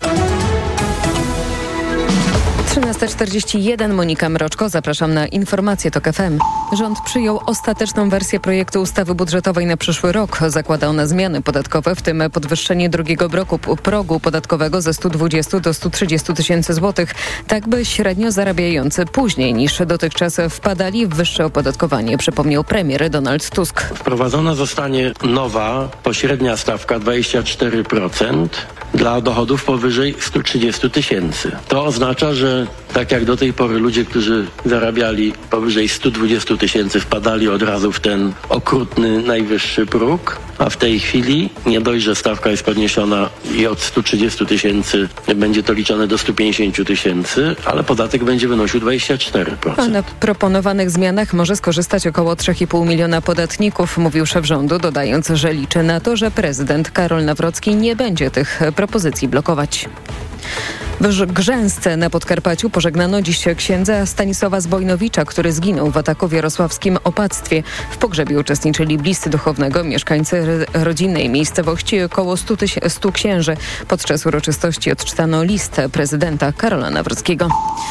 trzynasta czterdzieści jeden, Monika Mroczko, zapraszam na informacje Tok F M. Rząd przyjął ostateczną wersję projektu ustawy budżetowej na przyszły rok. Zakłada ona zmiany podatkowe, w tym podwyższenie drugiego bloku progu podatkowego ze stu dwudziestu do stu trzydziestu tysięcy złotych, tak by średnio zarabiający później niż dotychczas wpadali w wyższe opodatkowanie, przypomniał premier Donald Tusk. Wprowadzona zostanie nowa, pośrednia stawka dwadzieścia cztery procent dla dochodów powyżej stu trzydziestu tysięcy. To oznacza, że tak jak do tej pory ludzie, którzy zarabiali powyżej stu dwudziestu tysięcy, wpadali od razu w ten okrutny najwyższy próg, a w tej chwili nie dość, że stawka jest podniesiona i od stu trzydziestu tysięcy będzie to liczone do stu pięćdziesięciu tysięcy, ale podatek będzie wynosił dwadzieścia cztery procent. A na proponowanych zmianach może skorzystać około trzy i pół miliona podatników, mówił szef rządu, dodając, że liczy na to, że prezydent Karol Nawrocki nie będzie tych propozycji blokować. W Grzęsce na Podkarpaciu pożegnano dziś księdza Stanisława Zbojnowicza, który zginął w ataku w jarosławskim opactwie. W pogrzebie uczestniczyli bliscy duchownego, mieszkańcy rodzinnej miejscowości, około stu, tyś- stu księży. Podczas uroczystości odczytano list prezydenta Karola Nawrockiego.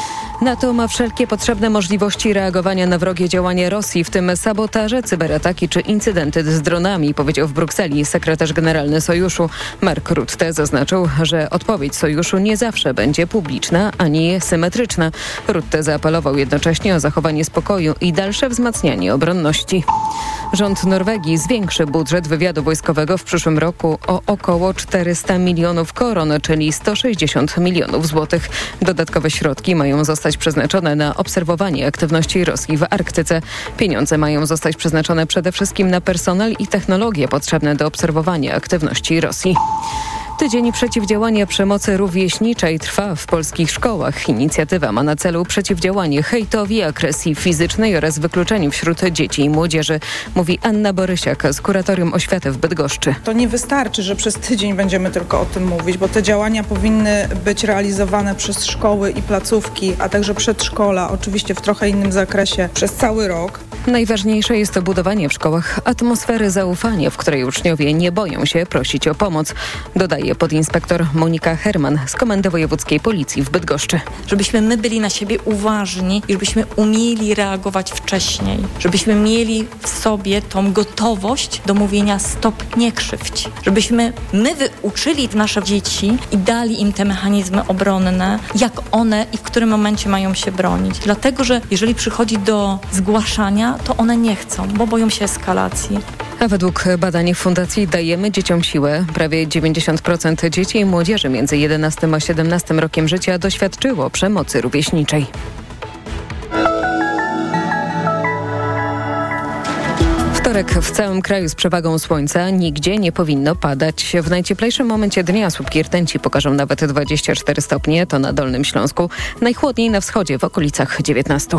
NATO ma wszelkie potrzebne możliwości reagowania na wrogie działania Rosji, w tym sabotaże, cyberataki czy incydenty z dronami, powiedział w Brukseli sekretarz generalny Sojuszu. Mark Rutte zaznaczył, że odpowiedź Sojuszu nie zawsze będzie publiczna ani symetryczna. Rutte zaapelował jednocześnie o zachowanie spokoju i dalsze wzmacnianie obronności. Rząd Norwegii zwiększy budżet wywiadu wojskowego w przyszłym roku o około czterysta milionów koron, czyli sto sześćdziesiąt milionów złotych. Dodatkowe środki mają zostać przeznaczone na obserwowanie aktywności Rosji w Arktyce. Pieniądze mają zostać przeznaczone przede wszystkim na personel i technologie potrzebne do obserwowania aktywności Rosji. Tydzień przeciwdziałania przemocy rówieśniczej trwa w polskich szkołach. Inicjatywa ma na celu przeciwdziałanie hejtowi, agresji fizycznej oraz wykluczeniu wśród dzieci i młodzieży, mówi Anna Borysiak z Kuratorium Oświaty w Bydgoszczy. To nie wystarczy, że przez tydzień będziemy tylko o tym mówić, bo te działania powinny być realizowane przez szkoły i placówki, a także przedszkola, oczywiście w trochę innym zakresie, przez cały rok. Najważniejsze jest to budowanie w szkołach atmosfery zaufania, w której uczniowie nie boją się prosić o pomoc, dodaje podinspektor Monika Herman z Komendy Wojewódzkiej Policji w Bydgoszczy. Żebyśmy my byli na siebie uważni i żebyśmy umieli reagować wcześniej. Żebyśmy mieli w sobie tą gotowość do mówienia stop, nie krzywdź. Żebyśmy my uczyli nasze dzieci i dali im te mechanizmy obronne, jak one i w którym momencie mają się bronić. Dlatego, że jeżeli przychodzi do zgłaszania, to one nie chcą, bo boją się eskalacji. A według badań Fundacji Dajemy Dzieciom Siłę prawie dziewięćdziesiąt procent dzieci i młodzieży między jedenastym a siedemnastym rokiem życia doświadczyło przemocy rówieśniczej. Wtorek w całym kraju z przewagą słońca, nigdzie nie powinno padać. W najcieplejszym momencie dnia słupki rtęci pokażą nawet dwadzieścia cztery stopnie, to na Dolnym Śląsku. Najchłodniej na wschodzie w okolicach dziewiętnaście.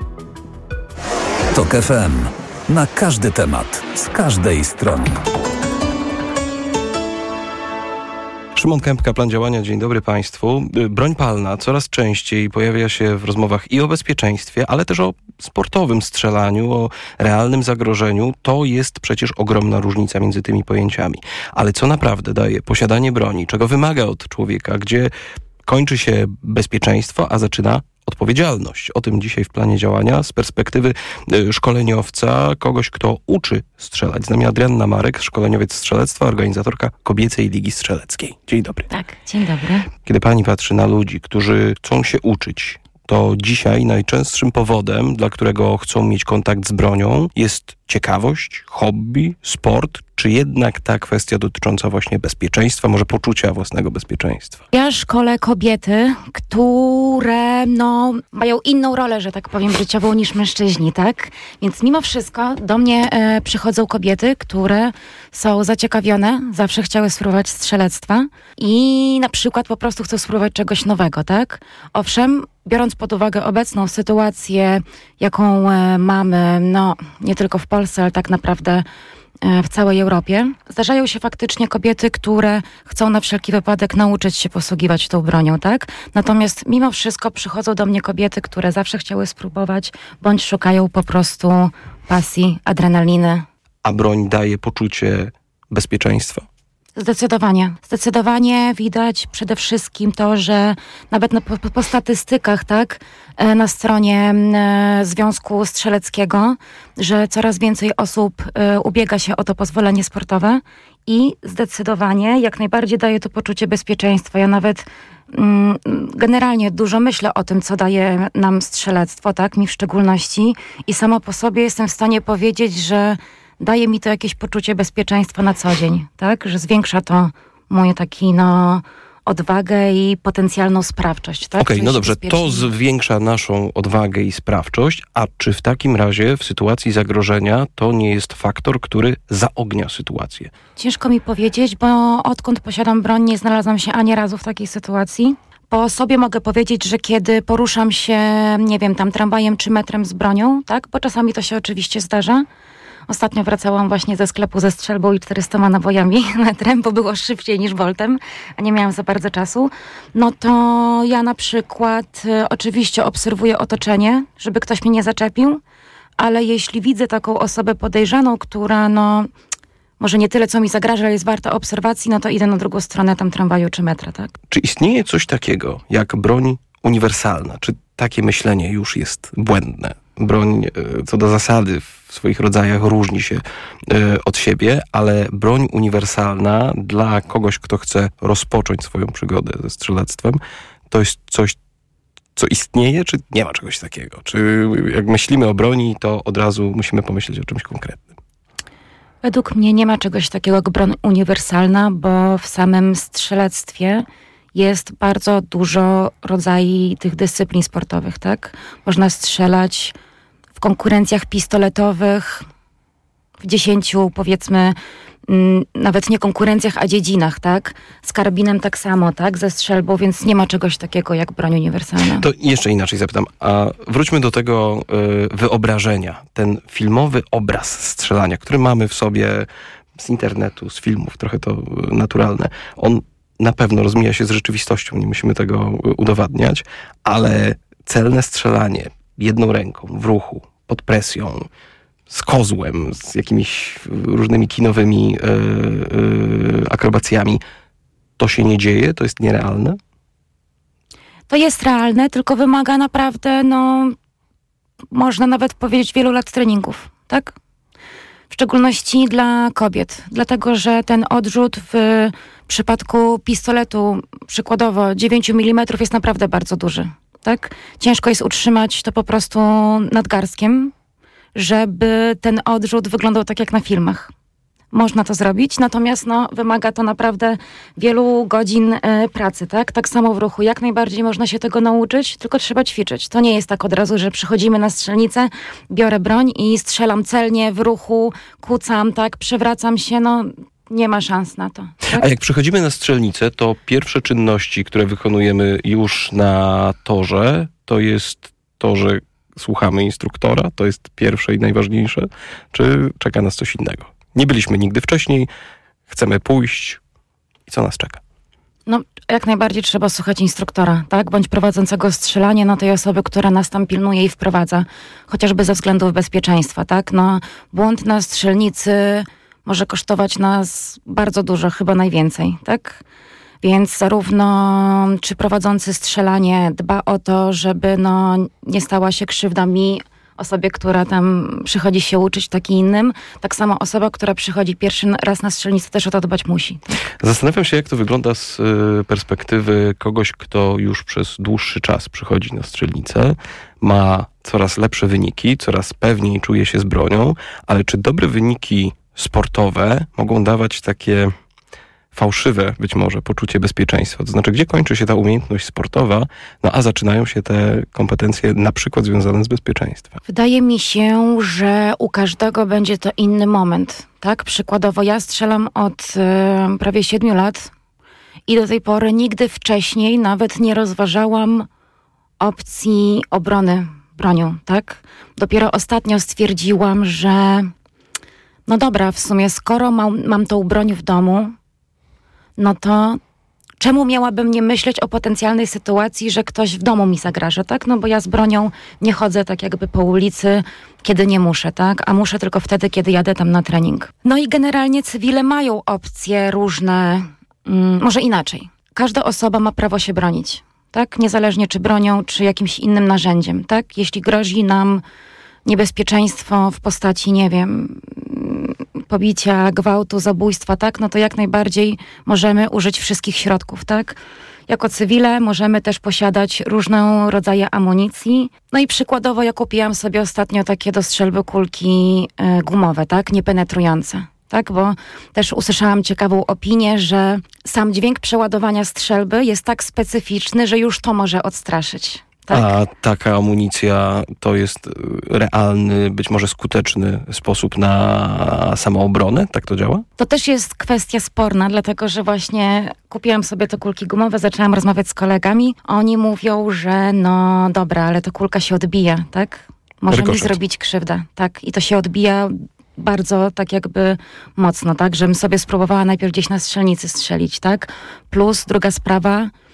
Tok F M. Na każdy temat, z każdej strony. Szymon Kępka, plan działania. Dzień dobry Państwu. Broń palna coraz częściej pojawia się w rozmowach i o bezpieczeństwie, ale też o sportowym strzelaniu, o realnym zagrożeniu. To jest przecież ogromna różnica między tymi pojęciami. Ale co naprawdę daje posiadanie broni, czego wymaga od człowieka, gdzie kończy się bezpieczeństwo, a zaczyna odpowiedzialność. O tym dzisiaj w planie działania z perspektywy szkoleniowca, kogoś, kto uczy strzelać. Z nami Adrianna Marek, szkoleniowiec strzelectwa, organizatorka Kobiecej Ligi Strzeleckiej. Dzień dobry. Tak, dzień dobry. Kiedy pani patrzy na ludzi, którzy chcą się uczyć, to dzisiaj najczęstszym powodem, dla którego chcą mieć kontakt z bronią, jest ciekawość, hobby, sport, czy jednak ta kwestia dotycząca właśnie bezpieczeństwa, może poczucia własnego bezpieczeństwa? Ja szkolę kobiety, które no, mają inną rolę, że tak powiem, życiową niż mężczyźni, tak? Więc mimo wszystko do mnie e, przychodzą kobiety, które są zaciekawione, zawsze chciały spróbować strzelectwa i na przykład po prostu chcą spróbować czegoś nowego, tak? Owszem, biorąc pod uwagę obecną sytuację, jaką e, mamy, no nie tylko w Polsce, ale tak naprawdę w całej Europie, zdarzają się faktycznie kobiety, które chcą na wszelki wypadek nauczyć się posługiwać tą bronią, tak? Natomiast mimo wszystko przychodzą do mnie kobiety, które zawsze chciały spróbować, bądź szukają po prostu pasji, adrenaliny. A broń daje poczucie bezpieczeństwa? Zdecydowanie. Zdecydowanie widać przede wszystkim to, że nawet na, po, po statystykach, tak, na stronie e, Związku Strzeleckiego, że coraz więcej osób e, ubiega się o to pozwolenie sportowe i zdecydowanie jak najbardziej daje to poczucie bezpieczeństwa. Ja nawet mm, generalnie dużo myślę o tym, co daje nam strzelectwo, tak, mi w szczególności, i samo po sobie jestem w stanie powiedzieć, że daje mi to jakieś poczucie bezpieczeństwa na co dzień, tak? Że zwiększa to moją taki, no, odwagę i potencjalną sprawczość, tak? Okej, okay, no dobrze, to zwiększa naszą odwagę i sprawczość, a czy w takim razie w sytuacji zagrożenia to nie jest faktor, który zaognia sytuację? Ciężko mi powiedzieć, bo odkąd posiadam broń, nie znalazłam się ani razu w takiej sytuacji. Po sobie mogę powiedzieć, że kiedy poruszam się, nie wiem, tam tramwajem czy metrem z bronią, tak? Bo czasami to się oczywiście zdarza. Ostatnio wracałam właśnie ze sklepu ze strzelbą i czterystoma nabojami metrem, bo było szybciej niż woltem, a nie miałam za bardzo czasu. No to ja na przykład y, oczywiście obserwuję otoczenie, żeby ktoś mnie nie zaczepił, ale jeśli widzę taką osobę podejrzaną, która no może nie tyle co mi zagraża, ale jest warta obserwacji, no to idę na drugą stronę tam tramwaju czy metra, tak? Czy istnieje coś takiego jak broń uniwersalna. Czy takie myślenie już jest błędne? Broń co do zasady w swoich rodzajach różni się od siebie, ale broń uniwersalna dla kogoś, kto chce rozpocząć swoją przygodę ze strzelectwem, to jest coś, co istnieje, czy nie ma czegoś takiego? Czy jak myślimy o broni, to od razu musimy pomyśleć o czymś konkretnym? Według mnie nie ma czegoś takiego jak broń uniwersalna, bo w samym strzelectwie jest bardzo dużo rodzajów tych dyscyplin sportowych, tak? Można strzelać w konkurencjach pistoletowych, w dziesięciu, powiedzmy, nawet nie konkurencjach, a dziedzinach, tak? Z karabinem tak samo, tak? Ze strzelbą, więc nie ma czegoś takiego jak broń uniwersalna. To jeszcze inaczej zapytam, a wróćmy do tego y, wyobrażenia. Ten filmowy obraz strzelania, który mamy w sobie z internetu, z filmów, trochę to naturalne. On na pewno rozmija się z rzeczywistością, nie musimy tego udowadniać, ale celne strzelanie jedną ręką, w ruchu, pod presją, z kozłem, z jakimiś różnymi kinowymi yy, yy, akrobacjami, to się nie dzieje? To jest nierealne? To jest realne, tylko wymaga naprawdę, no, można nawet powiedzieć, wielu lat treningów, tak? W szczególności dla kobiet, dlatego że ten odrzut w przypadku pistoletu, przykładowo dziewięć milimetrów, jest naprawdę bardzo duży, tak? Ciężko jest utrzymać to po prostu nadgarstkiem, żeby ten odrzut wyglądał tak jak na filmach. Można to zrobić, natomiast no, wymaga to naprawdę wielu godzin y, pracy, tak? Tak samo w ruchu. Jak najbardziej można się tego nauczyć, tylko trzeba ćwiczyć. To nie jest tak od razu, że przychodzimy na strzelnicę, biorę broń i strzelam celnie w ruchu, kucam, tak? Przewracam się, no nie ma szans na to. Tak? A jak przychodzimy na strzelnicę, to pierwsze czynności, które wykonujemy już na torze, to jest to, że słuchamy instruktora, to jest pierwsze i najważniejsze, czy czeka nas coś innego? Nie byliśmy nigdy wcześniej, chcemy pójść i co nas czeka? No, jak najbardziej trzeba słuchać instruktora, tak? Bądź prowadzącego strzelanie, no tej osoby, która nas tam pilnuje i wprowadza, chociażby ze względów bezpieczeństwa, tak? No, błąd na strzelnicy może kosztować nas bardzo dużo, chyba najwięcej, tak? Więc zarówno czy prowadzący strzelanie dba o to, żeby no, nie stała się krzywda mi, osobie, która tam przychodzi się uczyć, tak i innym, tak samo osoba, która przychodzi pierwszy raz na strzelnicę, też o to dbać musi. Zastanawiam się, jak to wygląda z y, perspektywy kogoś, kto już przez dłuższy czas przychodzi na strzelnicę, ma coraz lepsze wyniki, coraz pewniej czuje się z bronią, ale czy dobre wyniki sportowe mogą dawać takie fałszywe być może poczucie bezpieczeństwa? To znaczy, gdzie kończy się ta umiejętność sportowa, no a zaczynają się te kompetencje na przykład związane z bezpieczeństwem? Wydaje mi się, że u każdego będzie to inny moment, tak? Przykładowo ja strzelam od y, prawie siedmiu lat i do tej pory nigdy wcześniej nawet nie rozważałam opcji obrony bronią, tak? Dopiero ostatnio stwierdziłam, że no dobra, w sumie skoro mam, mam tą broń w domu, no to czemu miałabym nie myśleć o potencjalnej sytuacji, że ktoś w domu mi zagraża, tak? No bo ja z bronią nie chodzę tak jakby po ulicy, kiedy nie muszę, tak? A muszę tylko wtedy, kiedy jadę tam na trening. No i generalnie cywile mają opcje różne, mm, może inaczej. Każda osoba ma prawo się bronić, tak? Niezależnie czy bronią, czy jakimś innym narzędziem, tak? Jeśli grozi nam niebezpieczeństwo w postaci, nie wiem, pobicia, gwałtu, zabójstwa, tak, no to jak najbardziej możemy użyć wszystkich środków, tak. Jako cywile możemy też posiadać różne rodzaje amunicji. No i przykładowo ja kupiłam sobie ostatnio takie do strzelby kulki y, gumowe, tak, niepenetrujące. Tak, bo też usłyszałam ciekawą opinię, że sam dźwięk przeładowania strzelby jest tak specyficzny, że już to może odstraszyć. Tak? A taka amunicja to jest realny, być może skuteczny sposób na samoobronę? Tak to działa? To też jest kwestia sporna, dlatego że właśnie kupiłam sobie te kulki gumowe, zaczęłam rozmawiać z kolegami. Oni mówią, że no dobra, ale ta kulka się odbija, tak? Może mi zrobić krzywdę, tak? I to się odbija bardzo tak jakby mocno, tak? Żebym sobie spróbowała najpierw gdzieś na strzelnicy strzelić, tak? Plus druga sprawa,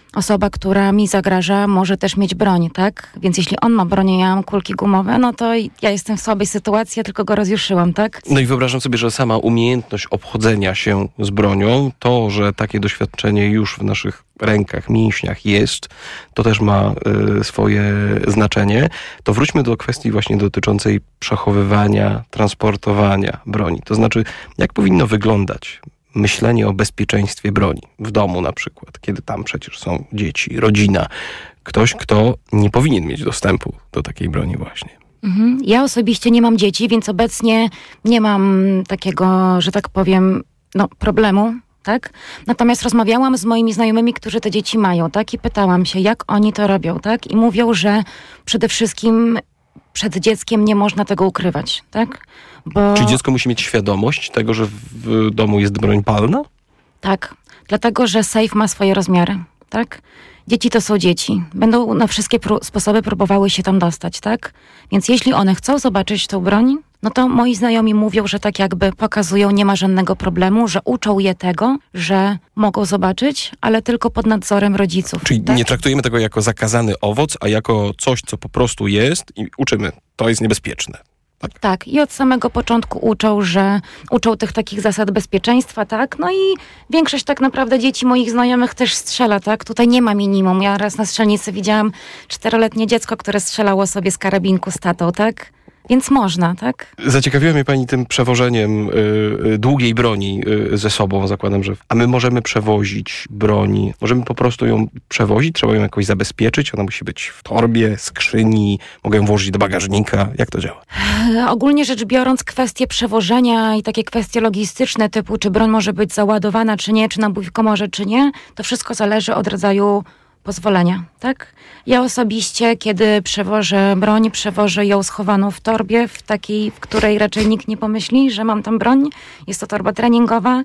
osoba, która mi zagraża, może też mieć broń, tak? Więc jeśli on ma broń, ja mam kulki gumowe, no to ja jestem w słabej sytuacji, ja tylko go rozjuszyłam, tak? No i wyobrażam sobie, że sama umiejętność obchodzenia się z bronią, to, że takie doświadczenie już w naszych rękach, mięśniach jest, to też ma y, swoje znaczenie. To wróćmy do kwestii właśnie dotyczącej przechowywania, transportowania broni. To znaczy, jak powinno wyglądać myślenie o bezpieczeństwie broni w domu na przykład, kiedy tam przecież są dzieci, rodzina, ktoś, kto nie powinien mieć dostępu do takiej broni właśnie. Mhm. Ja osobiście nie mam dzieci, więc obecnie nie mam takiego, że tak powiem, no, problemu, tak? Natomiast rozmawiałam z moimi znajomymi, którzy te dzieci mają, tak? I pytałam się, jak oni to robią, tak? I mówią, że przede wszystkim przed dzieckiem nie można tego ukrywać, tak? Bo... Czy dziecko musi mieć świadomość tego, że w domu jest broń palna? Tak, dlatego, że safe ma swoje rozmiary, tak? Dzieci to są dzieci. Będą na wszystkie pró- sposoby próbowały się tam dostać, tak? Więc jeśli one chcą zobaczyć tą broń, no to moi znajomi mówią, że tak jakby pokazują, nie ma żadnego problemu, że uczą je tego, że mogą zobaczyć, ale tylko pod nadzorem rodziców. Czyli tak? nie traktujemy tego jako zakazany owoc, a jako coś, co po prostu jest i uczymy, to jest niebezpieczne. Tak. tak, i od samego początku uczą, że uczą tych takich zasad bezpieczeństwa, tak? No i większość tak naprawdę dzieci moich znajomych też strzela, tak? Tutaj nie ma minimum. Ja raz na strzelnicy widziałam czteroletnie dziecko, które strzelało sobie z karabinku z tatą, tak? Więc można, tak? Zaciekawiła mnie pani tym przewożeniem y, y, długiej broni y, ze sobą, zakładam, że... A my możemy przewozić broń, możemy po prostu ją przewozić, trzeba ją jakoś zabezpieczyć, ona musi być w torbie, skrzyni, mogę ją włożyć do bagażnika. Jak to działa? E, ogólnie rzecz biorąc, kwestie przewożenia i takie kwestie logistyczne typu, czy broń może być załadowana, czy nie, czy nabój w komorze, czy nie, to wszystko zależy od rodzaju pozwolenia, tak? Ja osobiście, kiedy przewożę broń, przewożę ją schowaną w torbie, w takiej, w której raczej nikt nie pomyśli, że mam tam broń. Jest to torba treningowa.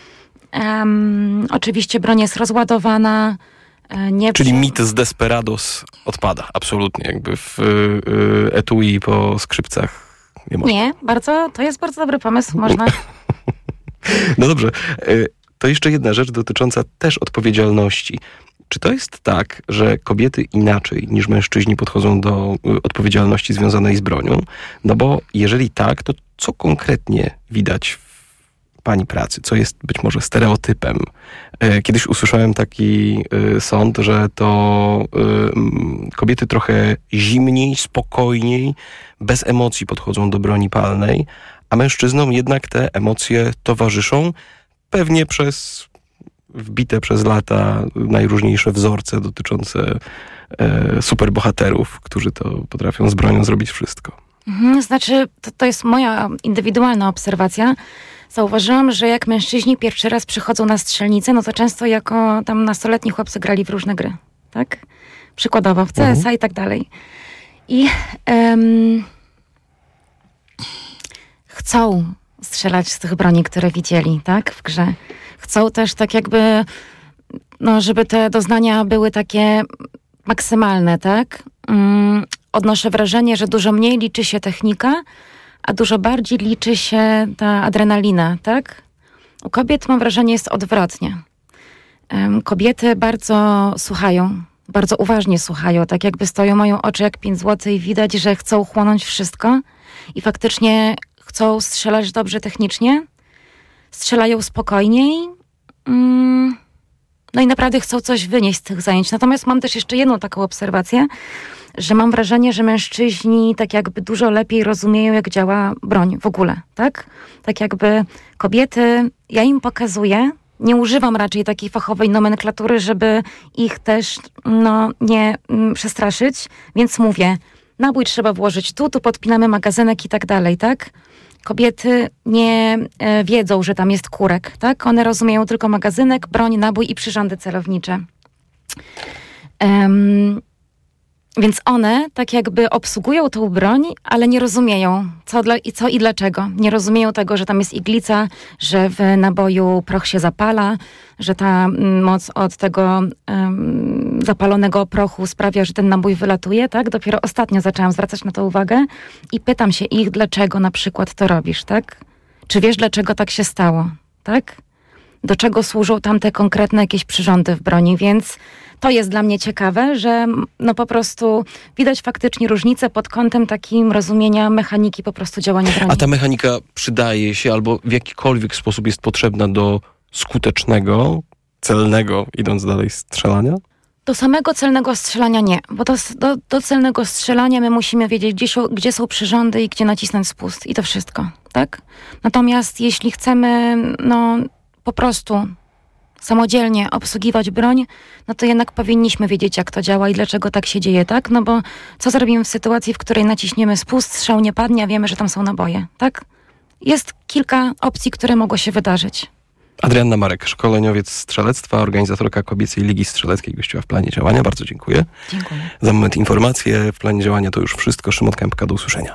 Um, oczywiście broń jest rozładowana. Nie Czyli przy... mit z Desperados odpada, absolutnie. Jakby w y, etui po skrzypcach nie można. Nie, bardzo, to jest bardzo dobry pomysł, można. No dobrze, y, to jeszcze jedna rzecz dotycząca też odpowiedzialności. Czy to jest tak, że kobiety inaczej niż mężczyźni podchodzą do odpowiedzialności związanej z bronią? No bo jeżeli tak, to co konkretnie widać w pani pracy? Co jest być może stereotypem? Kiedyś usłyszałem taki sąd, że to kobiety trochę zimniej, spokojniej, bez emocji podchodzą do broni palnej, a mężczyznom jednak te emocje towarzyszą, pewnie przez wbite przez lata najróżniejsze wzorce dotyczące e, superbohaterów, którzy to potrafią z bronią zrobić wszystko. Mhm, znaczy, to, to jest moja indywidualna obserwacja. Zauważyłam, że jak mężczyźni pierwszy raz przychodzą na strzelnicę, no to często jako tam nastoletni chłopcy grali w różne gry, tak? Przykładowo w C S a mhm. i tak dalej. I um, chcą strzelać z tych broni, które widzieli, tak? W grze. Chcą też tak jakby, no, żeby te doznania były takie maksymalne, tak? Um, odnoszę wrażenie, że dużo mniej liczy się technika, a dużo bardziej liczy się ta adrenalina, tak? U kobiet, mam wrażenie, jest odwrotnie. Um, kobiety bardzo słuchają, bardzo uważnie słuchają, tak jakby stoją, mają oczy jak pięć złotych i widać, że chcą chłonąć wszystko i faktycznie chcą strzelać dobrze technicznie, strzelają spokojniej, mm, no i naprawdę chcą coś wynieść z tych zajęć. Natomiast mam też jeszcze jedną taką obserwację, że mam wrażenie, że mężczyźni tak jakby dużo lepiej rozumieją, jak działa broń w ogóle, tak? Tak jakby kobiety, ja im pokazuję, nie używam raczej takiej fachowej nomenklatury, żeby ich też no, nie mm, przestraszyć, więc mówię, nabój trzeba włożyć tu, tu podpinamy magazynek i tak dalej, tak? Kobiety nie e, wiedzą, że tam jest kurek, tak? One rozumieją tylko magazynek, broń, nabój i przyrządy celownicze. Um, Więc one tak jakby obsługują tą broń, ale nie rozumieją co, dla, i co i dlaczego. Nie rozumieją tego, że tam jest iglica, że w naboju proch się zapala, że ta moc od tego um, zapalonego prochu sprawia, że ten nabój wylatuje, tak? Dopiero ostatnio zaczęłam zwracać na to uwagę i pytam się ich, dlaczego na przykład to robisz, tak? Czy wiesz, dlaczego tak się stało, tak? do czego służą tamte konkretne jakieś przyrządy w broni, więc to jest dla mnie ciekawe, że no po prostu widać faktycznie różnicę pod kątem takim rozumienia mechaniki po prostu działania broni. A ta mechanika przydaje się albo w jakikolwiek sposób jest potrzebna do skutecznego, celnego, idąc dalej, strzelania? Do samego celnego strzelania nie, bo do, do, do celnego strzelania my musimy wiedzieć, gdzie są, gdzie są przyrządy i gdzie nacisnąć spust i to wszystko, tak? Natomiast jeśli chcemy, no po prostu samodzielnie obsługiwać broń, no to jednak powinniśmy wiedzieć, jak to działa i dlaczego tak się dzieje, tak? No bo co zrobimy w sytuacji, w której naciśniemy spust, strzał nie padnie, a wiemy, że tam są naboje, tak? Jest kilka opcji, które mogło się wydarzyć. Adrianna Marek, szkoleniowiec strzelectwa, organizatorka Kobiecej Ligi Strzeleckiej, gościła w planie działania. Bardzo dziękuję. Dziękuję. Za moment informacje. W planie działania to już wszystko. Szymon Kępka, do usłyszenia.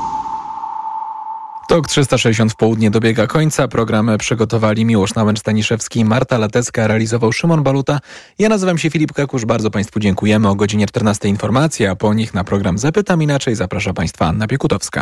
Tok trzysta sześćdziesiąt w południe dobiega końca. Program przygotowali Miłosz Nałęcz-Staniszewski, Marta Latecka, realizował Szymon Baluta. Ja nazywam się Filip Kakusz. Bardzo Państwu dziękujemy. O godzinie czternastej informacje, a po nich na program Zapytam Inaczej zaprasza Państwa Anna Piekutowska.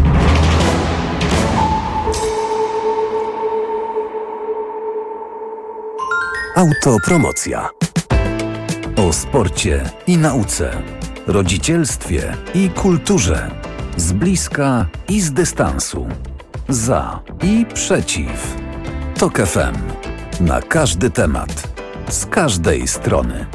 Autopromocja. O sporcie i nauce, rodzicielstwie i kulturze. Z bliska i z dystansu. Za i przeciw. Tok F M. Na każdy temat. Z każdej strony.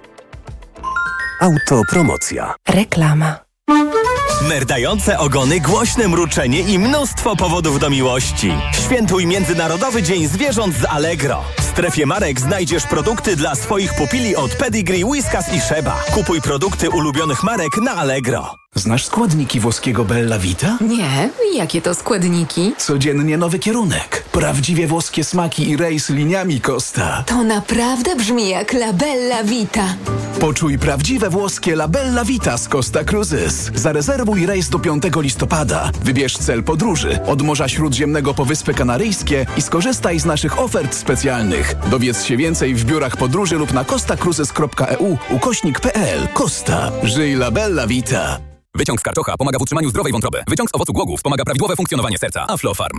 Autopromocja. Reklama. Merdające ogony, głośne mruczenie i mnóstwo powodów do miłości. Świętuj Międzynarodowy Dzień Zwierząt z Allegro. W strefie marek znajdziesz produkty dla swoich pupili od Pedigree, Whiskas i Sheba. Kupuj produkty ulubionych marek na Allegro. Znasz składniki włoskiego Bella Vita? Nie, jakie to składniki? Codziennie nowy kierunek. Prawdziwie włoskie smaki i rejs liniami Costa. To naprawdę brzmi jak La Bella Vita. Poczuj prawdziwe włoskie La Bella Vita z Costa Cruises. Zarezerwuj rejs do piątego listopada. Wybierz cel podróży od Morza Śródziemnego po Wyspy Kanaryjskie i skorzystaj z naszych ofert specjalnych. Dowiedz się więcej w biurach podróży lub na costacruises kropka e u ukośnik p l. Costa. Żyj La Bella Vita. Wyciąg z karczocha pomaga w utrzymaniu zdrowej wątroby. Wyciąg z owocu głogów wspomaga prawidłowe funkcjonowanie serca. Aflofarm.